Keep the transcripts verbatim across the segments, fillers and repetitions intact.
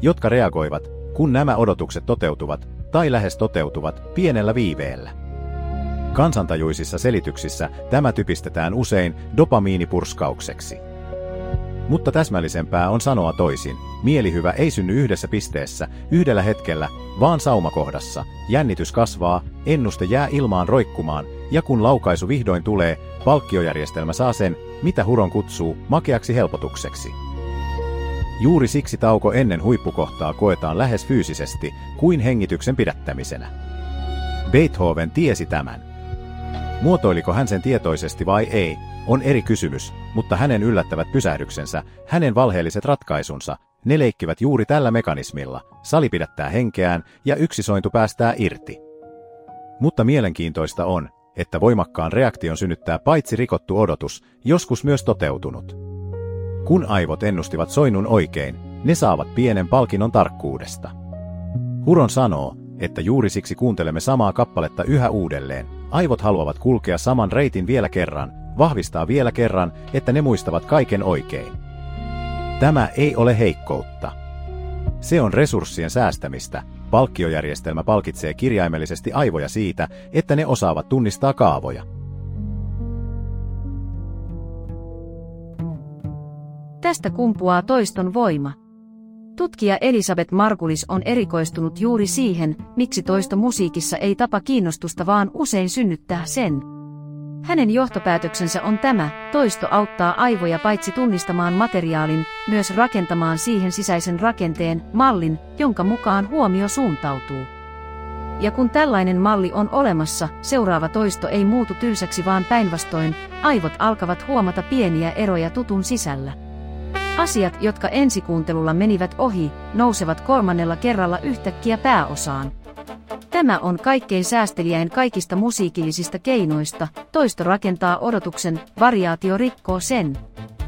jotka reagoivat, kun nämä odotukset toteutuvat, tai lähes toteutuvat, pienellä viiveellä. Kansantajuisissa selityksissä tämä typistetään usein dopamiinipurskaukseksi. Mutta täsmällisempää on sanoa toisin. Mielihyvä ei synny yhdessä pisteessä, yhdellä hetkellä, vaan saumakohdassa. Jännitys kasvaa, ennuste jää ilmaan roikkumaan, ja kun laukaisu vihdoin tulee, palkkiojärjestelmä saa sen, mitä Huron kutsuu, makeaksi helpotukseksi. Juuri siksi tauko ennen huippukohtaa koetaan lähes fyysisesti, kuin hengityksen pidättämisenä. Beethoven tiesi tämän. Muotoiliko hän sen tietoisesti vai ei, on eri kysymys, mutta hänen yllättävät pysähdyksensä, hänen valheelliset ratkaisunsa, ne leikkivät juuri tällä mekanismilla. Sali pidättää henkeään ja yksi sointu päästää irti. Mutta mielenkiintoista on, että voimakkaan reaktion synnyttää paitsi rikottu odotus, joskus myös toteutunut. Kun aivot ennustivat soinnun oikein, ne saavat pienen palkinnon tarkkuudesta. Huron sanoo, että juuri siksi kuuntelemme samaa kappaletta yhä uudelleen. Aivot haluavat kulkea saman reitin vielä kerran, vahvistaa vielä kerran, että ne muistavat kaiken oikein. Tämä ei ole heikkoutta. Se on resurssien säästämistä. Palkkiojärjestelmä palkitsee kirjaimellisesti aivoja siitä, että ne osaavat tunnistaa kaavoja. Tästä kumpuaa toiston voima. Tutkija Elisabeth Margulis on erikoistunut juuri siihen, miksi toisto musiikissa ei tapa kiinnostusta vaan usein synnyttää sen. Hänen johtopäätöksensä on tämä: toisto auttaa aivoja paitsi tunnistamaan materiaalin, myös rakentamaan siihen sisäisen rakenteen, mallin, jonka mukaan huomio suuntautuu. Ja kun tällainen malli on olemassa, seuraava toisto ei muutu tylsäksi vaan päinvastoin, aivot alkavat huomata pieniä eroja tutun sisällä. Asiat, jotka ensikuuntelulla menivät ohi, nousevat kolmannella kerralla yhtäkkiä pääosaan. Tämä on kaikkein säästeliäin kaikista musiikillisista keinoista, toisto rakentaa odotuksen, variaatio rikkoo sen.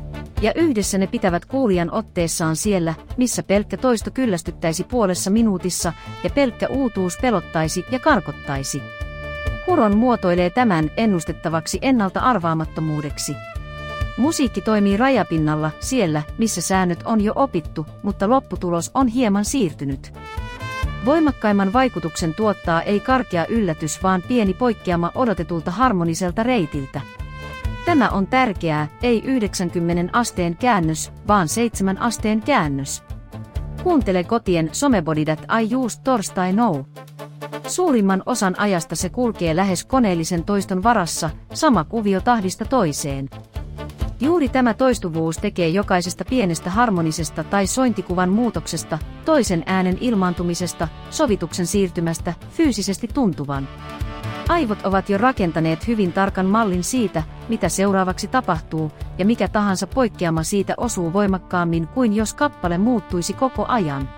Ja yhdessä ne pitävät kuulijan otteessaan siellä, missä pelkkä toisto kyllästyttäisi puolessa minuutissa ja pelkkä uutuus pelottaisi ja karkottaisi. Huron muotoilee tämän ennustettavaksi ennalta arvaamattomuudeksi. Musiikki toimii rajapinnalla, siellä, missä säännöt on jo opittu, mutta lopputulos on hieman siirtynyt. Voimakkaimman vaikutuksen tuottaa ei karkea yllätys, vaan pieni poikkeama odotetulta harmoniselta reitiltä. Tämä on tärkeää, ei yhdeksänkymmentä asteen käännös, vaan seitsemän asteen käännös. Kuuntele kotien Somebody That I Used torstai no. Suurimman osan ajasta se kulkee lähes koneellisen toiston varassa, sama kuvio tahdista toiseen. Juuri tämä toistuvuus tekee jokaisesta pienestä harmonisesta tai sointikuvan muutoksesta, toisen äänen ilmaantumisesta, sovituksen siirtymästä, fyysisesti tuntuvan. Aivot ovat jo rakentaneet hyvin tarkan mallin siitä, mitä seuraavaksi tapahtuu, ja mikä tahansa poikkeama siitä osuu voimakkaammin kuin jos kappale muuttuisi koko ajan.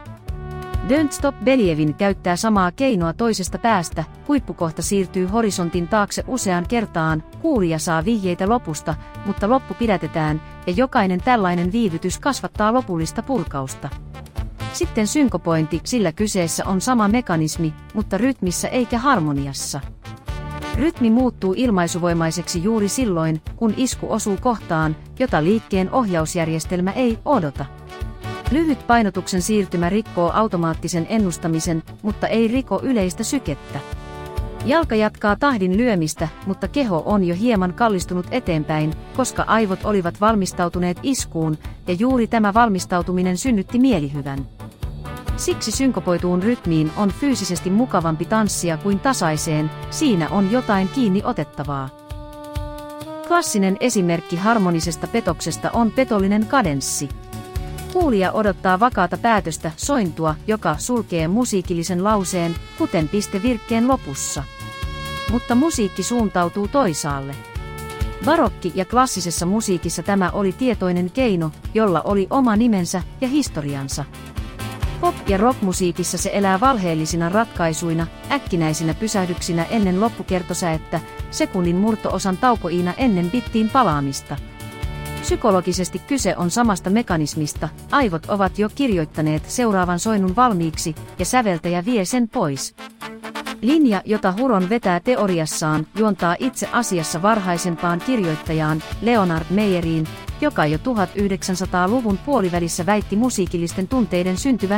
Don't Stop Believin käyttää samaa keinoa toisesta päästä, huippukohta siirtyy horisontin taakse useaan kertaan, kuulija saa vihjeitä lopusta, mutta loppu pidätetään, ja jokainen tällainen viivytys kasvattaa lopullista purkausta. Sitten synkopointi, sillä kyseessä on sama mekanismi, mutta rytmissä eikä harmoniassa. Rytmi muuttuu ilmaisuvoimaiseksi juuri silloin, kun isku osuu kohtaan, jota liikkeen ohjausjärjestelmä ei odota. Lyhyt painotuksen siirtymä rikkoo automaattisen ennustamisen, mutta ei riko yleistä sykettä. Jalka jatkaa tahdin lyömistä, mutta keho on jo hieman kallistunut eteenpäin, koska aivot olivat valmistautuneet iskuun, ja juuri tämä valmistautuminen synnytti mielihyvän. Siksi synkopoituun rytmiin on fyysisesti mukavampi tanssia kuin tasaiseen, siinä on jotain kiinni otettavaa. Klassinen esimerkki harmonisesta petoksesta on petollinen kadenssi. Kuulija odottaa vakaata päätöstä, sointua, joka sulkee musiikillisen lauseen, kuten piste virkkeen lopussa. Mutta musiikki suuntautuu toisaalle. Barokki- ja klassisessa musiikissa tämä oli tietoinen keino, jolla oli oma nimensä ja historiansa. Pop- ja rockmusiikissa se elää valheellisina ratkaisuina, äkkinäisinä pysähdyksinä ennen loppukertosäettä, sekunnin murto-osan taukoiina ennen bittiin palaamista. Psykologisesti kyse on samasta mekanismista, aivot ovat jo kirjoittaneet seuraavan soinnun valmiiksi, ja säveltäjä vie sen pois. Linja, jota Huron vetää teoriassaan, juontaa itse asiassa varhaisempaan kirjoittajaan, Leonard Meyeriin, joka jo tuhatyhdeksänsataaluvun puolivälissä väitti musiikillisten tunteiden syntyvän